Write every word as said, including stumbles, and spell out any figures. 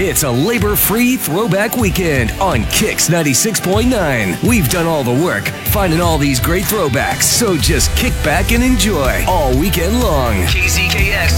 It's a labor-free throwback weekend on Kix ninety-six point nine. We've done all the work finding all these great throwbacks, so just kick back and enjoy all weekend long. K Z K X